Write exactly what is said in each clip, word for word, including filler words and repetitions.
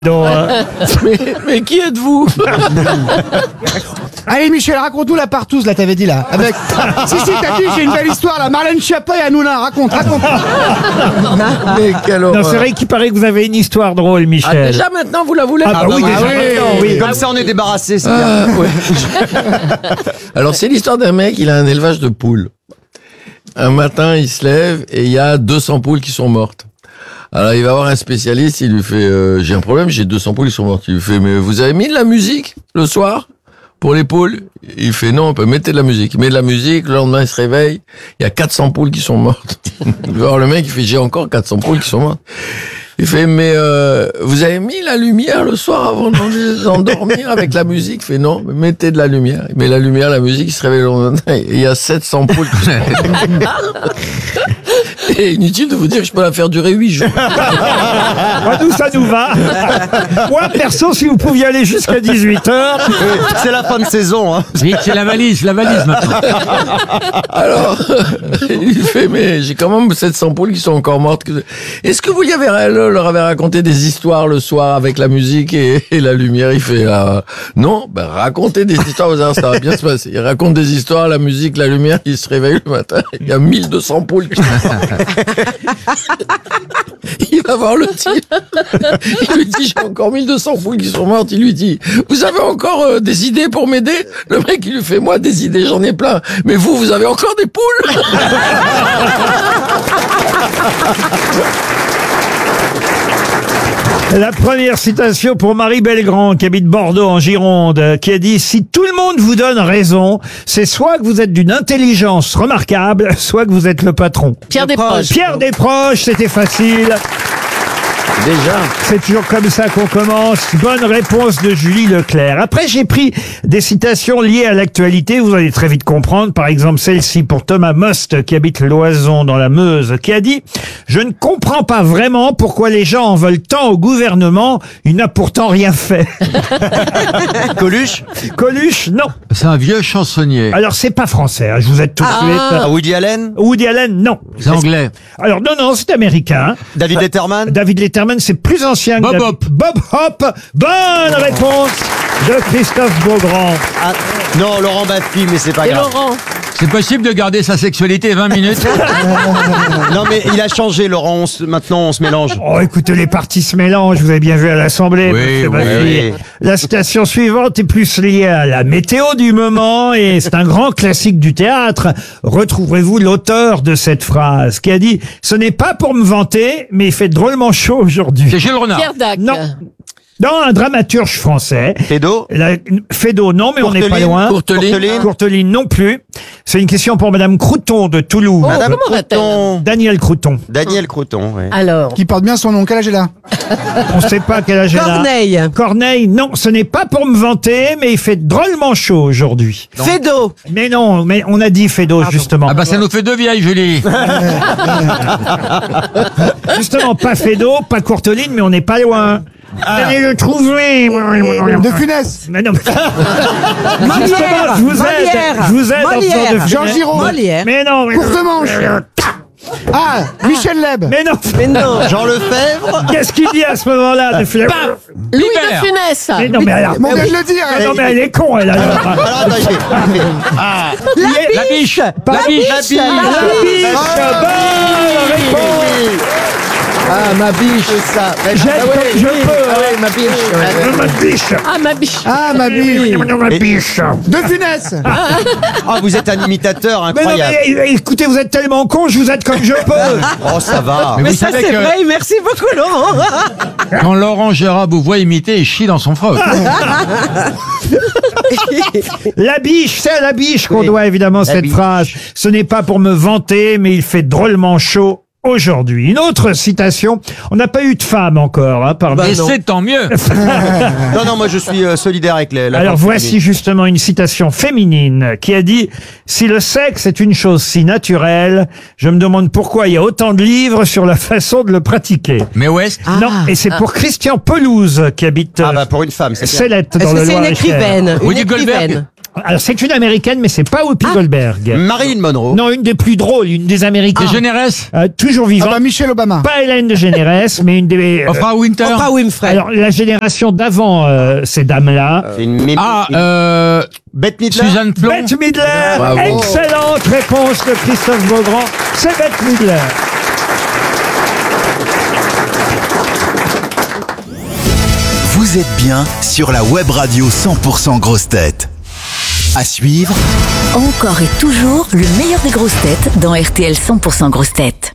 Donc, euh, mais, mais qui êtes-vous? Allez Michel, raconte-nous la partouze, là, t'avais dit, là. Avec... si, si, t'as dit, j'ai une belle histoire, là. Marlène Schiappa et Hanouna, raconte, raconte. Mais quelle non, horreur. c'est vrai qu'il paraît que vous avez une histoire drôle, Ah, Michel. déjà maintenant, vous la voulez? Ah, bah oui, déjà maintenant, oui. Comme ça, on est débarrassé, c'est Ah, bien. ouais. Alors, c'est l'histoire d'un mec, il a un élevage de poules. Un matin, il se lève et il y a deux cents poules qui sont mortes. Alors, il va voir un spécialiste, il lui fait euh, « J'ai un problème, j'ai deux cents poules qui sont mortes. » Il lui fait « Mais vous avez mis de la musique le soir pour les poules ?» Il fait « Non, on peut mettre de la musique. » Il met de la musique, le lendemain, il se réveille, il y a quatre cents poules qui sont mortes. Alors, le mec, il fait « J'ai encore quatre cents poules qui sont mortes. » Il fait « Mais euh, vous avez mis la lumière le soir avant d'endormir avec la musique ?» Il fait « Non, mais mettez de la lumière. » Il met la lumière, la musique, il se réveille le lendemain, et il y a sept cents poules qui sont mortes. Et inutile de vous dire que je peux la faire durer huit jours. Moi, nous, ça nous va. Moi, perso, si vous pouviez aller jusqu'à dix-huit heures. C'est la fin de saison, hein. Vite, c'est la valise, la valise maintenant. Alors, il fait, mais j'ai quand même sept cents poules qui sont encore mortes. Est-ce que vous y avez, leur avez raconté des histoires le soir avec la musique et, et la lumière? Il fait, euh, non, ben, racontez des histoires, vous allez, ça va bien se passer. Il raconte des histoires, la musique, la lumière, il se réveille le matin, il y a mille deux cents poules qui sont mortes. Il va voir le type. Il lui dit, j'ai encore mille deux cents poules qui sont mortes. Il lui dit, vous avez encore euh, des idées pour m'aider? Le mec, il lui fait, moi, des idées, j'en ai plein. Mais vous, vous avez encore des poules? La première citation pour Marie Belgrand, qui habite Bordeaux en Gironde, qui a dit « Si tout le monde vous donne raison, c'est soit que vous êtes d'une intelligence remarquable, soit que vous êtes le patron. » Pierre Desproges. Pierre Desproges, c'était facile. Déjà. C'est toujours comme ça qu'on commence. Bonne réponse de Julie Leclerc. Après, j'ai pris des citations liées à l'actualité. Vous allez très vite comprendre. Par exemple, celle-ci pour Thomas Most, qui habite Loison dans la Meuse, qui a dit « Je ne comprends pas vraiment pourquoi les gens en veulent tant au gouvernement. Il n'a pourtant rien fait. » Coluche? Coluche, non. C'est un vieux chansonnier. Alors, c'est pas français, hein, je vous aide tout de suite. Ah, Woody Allen? Woody Allen, non. C'est anglais. Alors, non, non, c'est américain. David Letterman? David Letterman, c'est plus ancien que Bob David- Hope. Bob Hope. Bonne réponse de Christophe Beaugrand. Ah, non, Laurent Baffy, mais c'est pas Et grave. Laurent. C'est possible de garder sa sexualité vingt minutes? Non, mais il a changé, Laurent. On se- maintenant, on se mélange. Oh, écoutez, les partis se mélangent. Vous avez bien vu à l'Assemblée. Oui, monsieur oui, Baffy. oui. La citation suivante est plus liée à la météo du moment et c'est un grand classique du théâtre. Retrouverez-vous l'auteur de cette phrase qui a dit « Ce n'est pas pour me vanter, mais il fait drôlement chaud aujourd'hui. C'est Gilles Renard. Pierre Dac. Non. » Non, un dramaturge français. Fédo? La, Fédo, non, mais on n'est pas Courteline, loin. Courteline. Courteline. Courteline non plus. C'est une question pour Madame Crouton de Toulouse. Oh, Madame comment va-t-elle? Crouton. Daniel Crouton. Daniel Crouton, ouais. Alors. Qui porte bien son nom, quel âge elle a? On ne sait pas quel âge elle a. Corneille. Corneille, non, ce n'est pas pour me vanter, mais il fait drôlement chaud aujourd'hui. Fédo. Mais non, mais on a dit Fédo, justement. Ah bah ça nous fait deux vieilles, Julie. Justement, pas Fédo, pas Courteline, mais on n'est pas loin. Allez le trouver. De Funès. Mais non, mais- Molière. Justement, je vous aide. Molière. Je vous aide en faisant de Molière. Jean Giraud. Molière. Mais non, mais... Courte manche. Ah, Michel Leb. Mais non. Mais non. Jean Lefebvre? Qu'est-ce qu'il dit à ce moment-là de Philippe? Louis Bibert. de Funès. Mais non, mais alors... Mais on vient de le dire. Mais non, mais elle est con, elle, alors. Alors, attends, il fait- Il est- La biche. Pas- La biche. La biche. La biche. Bonne réponse. Ah, ma biche. C'est ça. Mais- J'aide Ah ouais, comme je oui. peux. Ah ouais, ma biche. ouais. Non, ma biche. Ah, ma biche. Ah, ma biche. Non, ma biche. De Funès. Ah, vous êtes un imitateur Mais non, incroyable. mais écoutez, vous êtes tellement con, je vous aide comme je peux. Oh, ça va. Mais Mais vous ça, savez c'est que vrai. Merci beaucoup, Laurent. quand Laurent Gérard vous voit imiter, il chie dans son froc. La biche, c'est à la biche qu'on Oui. doit évidemment cette biche. phrase. Ce n'est pas pour me vanter, mais il fait drôlement chaud aujourd'hui. Une autre citation. On n'a pas eu de femme encore, hein, parmi Et c'est tant mieux. Non, non, moi, je suis euh, solidaire avec les, la Alors femme voici féminine. justement une citation féminine qui a dit « Si le sexe est une chose si naturelle, je me demande pourquoi il y a autant de livres sur la façon de le pratiquer. Mais West. » Non, et c'est pour Christian Pelouse qui habite Ah, euh, bah, pour une femme, c'est bien. Célette Est-ce dans que le c'est une Loir-et-Cher. écrivaine? Une Woody Goldberg. écrivaine. Alors, c'est une américaine, mais c'est pas Whoopi Goldberg. Marilyn Monroe. Non, une des plus drôles, une des américaines. Les Généresse. Euh, toujours Ah vivante. bah Michelle Obama. Pas Hélène de Généresse, mais une des. euh, Oprah Winter. Oprah Winfrey. alors, la génération d'avant euh, ces dames-là. C'est une mime- Ah, une- euh, Bette Midler. Suzanne Plon. Bette Midler. Bravo. Excellente réponse de Christophe Beaugrand. C'est Bette Midler. Vous êtes bien sur la web radio cent pour cent grosses têtes. À suivre, Encore et toujours le meilleur des grosses têtes dans R T L cent pour cent grosses têtes.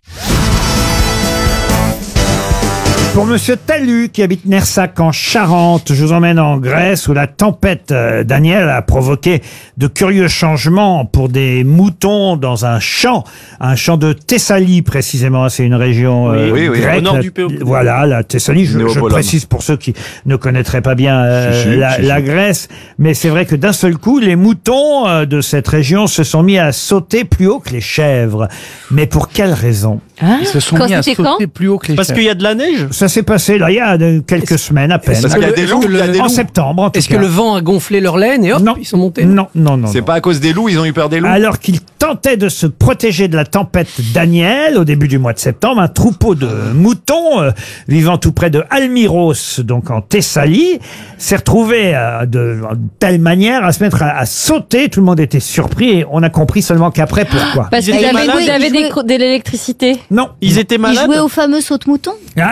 Pour Monsieur Talus, qui habite Nersac en Charente, je vous emmène en Grèce où la tempête euh, Daniel a provoqué de curieux changements pour des moutons dans un champ, un champ de Thessalie précisément. C'est une région euh, Oui, oui, grecque. au nord La- du Péople. Voilà, la Thessalie. Je, je Néopolone. précise pour ceux qui ne connaîtraient pas bien euh, Si, si, la, si, la si. Grèce, mais c'est vrai que d'un seul coup, les moutons euh, de cette région se sont mis à sauter plus haut que les chèvres. Mais pour quelle raison? Ils se sont Quand mis à c'était sauter plus haut que les Parce chefs. qu'il y a de la neige. Ça s'est passé là il y a euh, quelques semaines à peine. Parce qu'il y a des loups, il y a des En loups. septembre, en tout Est-ce cas. que le vent a gonflé leur laine et hop, Non. ils sont montés? Non, non, non. C'est non. pas à cause des loups, ils ont eu peur des loups. Alors qu'ils tentaient de se protéger de la tempête Daniel au début du mois de septembre, un troupeau de moutons euh, vivant tout près de Almiros, donc en Thessalie, s'est retrouvé euh, de, de telle manière à se mettre à, à sauter. Tout le monde était surpris et on a compris seulement qu'après pourquoi. Parce Ils que étaient vous avez, malades. vous avez Ils des jouaient- cro- de l'électricité. Non. Ils étaient Ils malades. jouaient au fameux saute-mouton. Ah,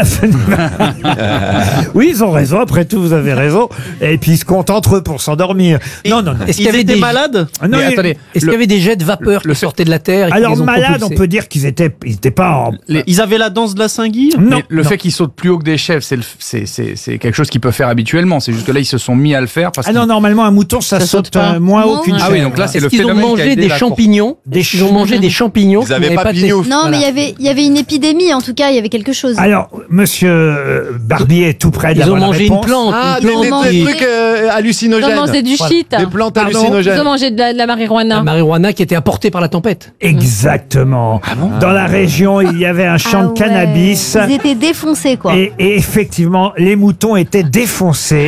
oui, ils ont raison. Après tout, vous avez raison. Et puis ils se comptent entre eux pour s'endormir. Non, non, non. Est-ce qu'il y Ils avait étaient des... malades. Ah, non, Mais il- attendez, est-ce qu'il y avait des jets de vapeur qui sortaient de la terre et qui Alors les ont malade, on propulsés peut dire qu'ils étaient, ils étaient pas en. Ils avaient la danse de la Saint-Guy. Non. Mais le non. fait qu'ils sautent plus haut que des chefs, c'est le- c'est c'est c'est quelque chose qu'ils peuvent faire habituellement. C'est juste que là, ils se sont mis à le faire parce Ah que non, normalement un mouton ça, Ça saute saute pas. euh, moins haut Non. qu'une Ah chèvre. oui, donc là, c'est Est-ce le qu'ils ont phénomène qui a mangé aidé des la course. champignons Des Est-ce qu'ils ont mangé des champignons Ils qui avaient n'avaient pas de pignou. test- Non, Voilà. mais il y avait, il y avait une épidémie, en tout cas, il y avait quelque chose. Alors, monsieur euh, Barbier est tout près de la Ils ont bonne mangé réponse. une plante. Ah, une des, plante des- des qui- trucs euh, Ils ont hallucinogènes. mangé du shit. Des plantes Pardon Ils hallucinogènes. ont mangé de la, de la marijuana. La marijuana qui était apportée par la tempête. Exactement. Dans la région, il y avait un champ Ah de ouais. cannabis. Ils étaient défoncés, quoi. Et, et effectivement, les moutons étaient défoncés.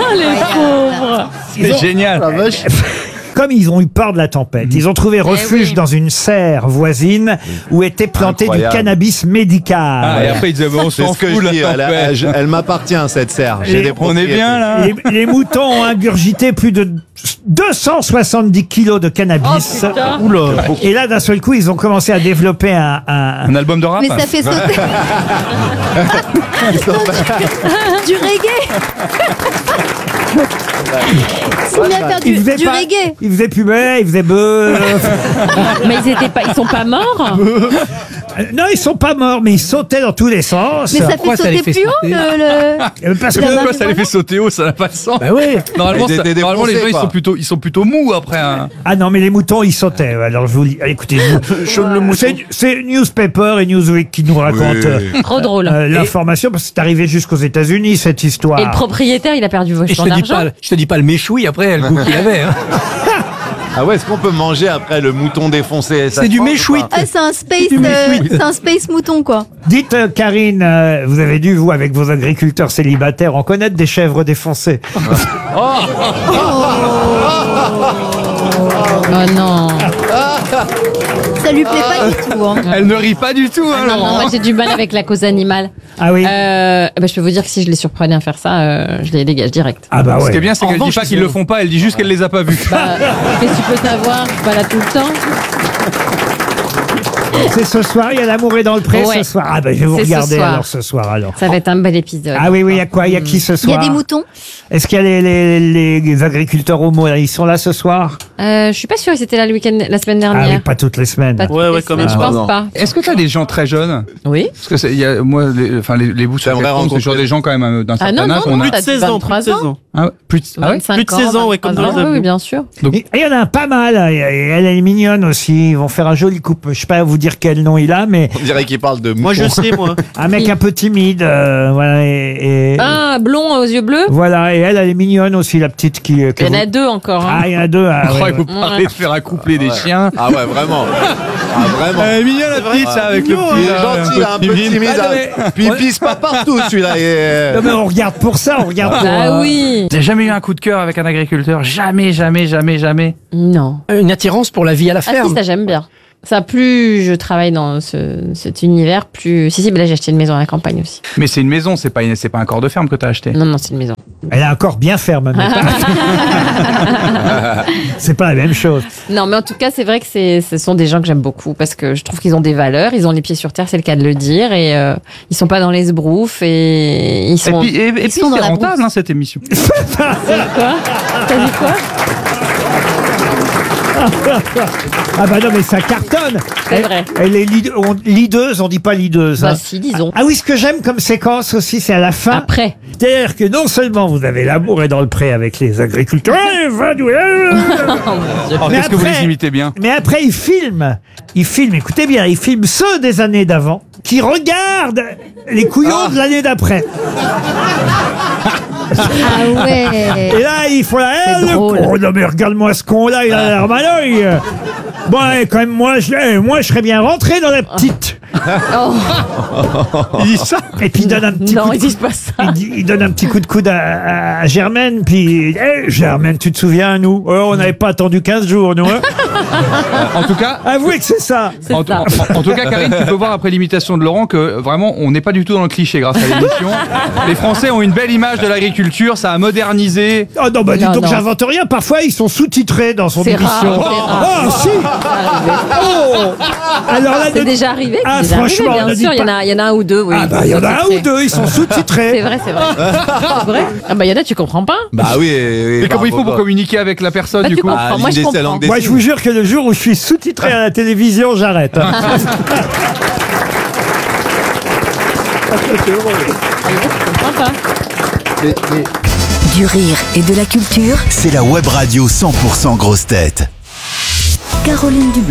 Ils C'est ont- génial. Comme ils ont eu peur de la tempête, ils ont trouvé refuge oui. dans une serre voisine où était planté Incroyable. du cannabis médical. Ah, et après, ils disaient, on C'est s'en ce que fout, je la dis. Elle, tempête. elle- elle m'appartient cette serre. J'ai Et des On est propriétés. bien, là. Les, les moutons ont ingurgité plus de deux cent soixante-dix kilos de cannabis. Oh, Et là, d'un seul coup, ils ont commencé à développer un... un- Un album de rap. Mais ça fait sauter. du reggae. Ils sont mis à faire du, Ils faisaient du pas- reggae. Ils faisaient pubé, ils faisaient bœuf. Mais ils étaient pas, ils sont pas morts. Euh, non, ils sont pas morts, mais ils sautaient dans tous les sens. Mais ça fait Pourquoi ça les sauter fait plus haut sauter le, le- Euh, Parce que La Pourquoi ça les marijuana. fait sauter haut? Ça n'a pas de sens. Bah oui. Normalement, Ils ça- étaient normalement, les gens, défoncés, ils quoi. sont plutôt, ils sont plutôt mous après un. ah non, mais les moutons ils sautaient. Alors je vous lis. Écoutez, je vous- c'est c'est Newspaper et Newsweek qui nous racontent euh, Trop drôle. euh, l'information parce que c'est arrivé jusqu'aux États-Unis cette histoire. Et le propriétaire, il a perdu Et je vachement te dis d'argent. pas, je te dis pas le méchoui après, le goût qu'il avait. hein. Ah ouais, est-ce qu'on peut manger après le mouton défoncé? Ça C'est se du mange ou méchoui. pas Ah, c'est un space, euh, c'est un space mouton, quoi. Dites, euh, Karine, euh, vous avez dû, vous, avec vos agriculteurs célibataires, en connaître des chèvres défoncées. Oh non. Ça lui plaît pas du tout, hein. Elle ne rit pas du tout, hein, Ah non, non, Laurent. moi j'ai du mal avec la cause animale. Ah oui. Euh, bah, je peux vous dire que si je les surprenais à faire ça, euh, je les dégage direct. Ah bah Ce qui est ouais. bien, c'est En qu'elle dit revanche, pas ils qu'ils ont- le font pas, elle dit juste qu'elle les a pas vus. Bah, qu'est-ce que tu peux savoir? Je suis pas là tout le temps. C'est ce soir, il y a l'amour est dans le pré Ouais. ce soir. Ah bah je vais vous C'est ce regarder soir. alors ce soir alors. Ça va être un bel épisode. Ah oui, oui, il y a quoi? Il y a qui ce Il y soir? a des moutons. Est-ce qu'il y a les, les, les agriculteurs homo là, ils sont là ce soir? Euh, je suis pas sûre qu'ils étaient là le week-end, la semaine Ah dernière. oui, pas toutes les semaines. Pas toutes Ouais, les ouais, quand semaines, même. Je Ah, pense non. pas. Est-ce que tu as des gens très jeunes? Oui. Parce que c'est- il y a, moi, les, enfin, les, les bouts sur J'aimerais les c'est toujours rencontrer- des gens quand même euh, d'un Ah certain non, non, âge. non, on a- Plus de T'as seize ans, plus de vingt-trois seize ans. Ah ouais, plus de- ah ouais vingt-cinq Plus de ans, seize ans, ouais, comme vingt-trois dans les ans, oui, avions. oui, bien sûr. Et il y en a pas mal. Et elle est mignonne aussi. Ils vont faire un joli couple. Je sais pas vous dire quel nom il a, mais On dirait qu'il parle de Moi, je sais, moi. un mec un peu timide. euh, voilà. Et, et- Ah, blond aux yeux bleus. voilà. Et elle, elle est mignonne aussi, la petite qui. que Il y en vous- a deux encore. hein. Ah, il y en a deux. ah, Je ouais, croyais que ouais. vous parlez de faire accoupler des chiens. Ah ouais, vraiment. vraiment. Elle est mignonne la petite, ça, avec le Il petit. est gentil, là, un peu timide. Ah, non, hein. mais- Puis il pisse pas partout, celui-là. et- Non, mais on regarde pour ça, on regarde pour... Ah euh, oui. J'ai jamais eu un coup de cœur avec un agriculteur. Jamais, jamais, jamais, jamais. Non. Une attirance pour la vie à la Ah ferme. si, ça j'aime bien. Ça, plus je travaille dans ce, cet univers, plus... Si, si, mais là j'ai acheté une maison à la campagne aussi. Mais c'est une maison, c'est pas, une- c'est pas un corps de ferme que t'as acheté. Non, non, c'est une maison. Elle a un corps bien ferme. mais pas- C'est pas la même chose. Non, mais en tout cas, c'est vrai que c'est, ce sont des gens que j'aime beaucoup parce que je trouve qu'ils ont des valeurs, ils ont les pieds sur terre, c'est le cas de le dire, et euh, ils sont pas dans les sbroufs et ils Et sont. puis, et, et ils puis sont dans c'est la rentable, brousse. hein, cette émission. Quoi T'as dit quoi Ah bah non, mais ça cartonne. C'est vrai. Elle est lead- on- leaduse, on dit pas leaduse. Bah hein. si, disons. Ah oui, ce que j'aime comme séquence aussi, c'est à la fin. Après. C'est-à-dire que non seulement vous avez l'amour est dans le pré avec les agriculteurs, ouais, va, ouais, Oh, Mais qu'est-ce que vous après- les imitez bien. mais après ils filment, ils filment, écoutez bien, ils filment ceux des années d'avant qui regardent les couillons de l'année d'après. Ah ouais. Et là, ils font la C'est eh, le drôle. con. Non mais regarde-moi ce con-là, il a l'air malheureux. Bon, eh, quand même, moi je, eh, moi, je serais bien rentré dans la petite. Oh, Il dit ça. Et puis il donne un petit non, coup de ils disent pas ça. Il, dit- il donne un petit coup de coude à, à- à Germaine, puis hey, Germaine, tu te souviens, nous oh, on n'avait pas attendu quinze jours, nous. Hein. En tout cas, Avouez que c'est ça. C'est en, ça. en- en tout cas, Karine, tu peux voir après l'imitation de Laurent que vraiment, on n'est pas du tout dans le cliché grâce à l'émission. Les Français ont une belle image de l'agriculture, ça a modernisé. Oh non, bah dis Non, donc, non. j'invente rien. Parfois, ils sont sous-titrés dans son C'est émission. rare, c'est rare. Oh, si. Oh. Alors là, C'est ne- déjà arrivé. Ah, c'est déjà franchement, arrivé, ne bien dites sûr. Il y en a, il y en a un ou deux. Oui, Ah bah, il y en a un ou sous-titrés. deux, ils sont sous-titrés. C'est vrai, c'est vrai. C'est vrai. Ah bah il y en a, tu comprends pas. Bah oui. oui, Et comment il faut bravo. pour communiquer avec la personne, Bah, du tu coup comprends. Ah, Moi je l'une des comprends. langues des Moi, je vous jure que le jour où je suis sous-titré à la télévision, j'arrête. hein. Tu comprends pas. Du rire et de la culture, C'est la web radio cent pour cent grosse tête. Caroline Dublanc.